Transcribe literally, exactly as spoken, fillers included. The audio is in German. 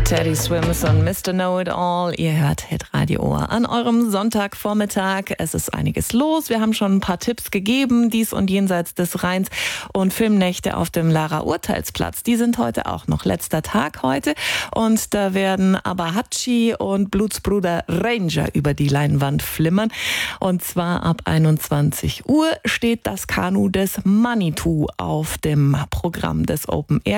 Teddy Swims und Mister Know-It-All. Ihr hört Hitradio Ohr an eurem Sonntagvormittag. Es ist einiges los. Wir haben schon ein paar Tipps gegeben, dies und jenseits des Rheins und Filmnächte auf dem Lara Urteilsplatz. Die sind heute auch noch letzter Tag heute und da werden Abahachi und Blutsbruder Ranger über die Leinwand flimmern. Und zwar ab einundzwanzig Uhr steht das Kanu des Manitou auf dem Programm des Open Air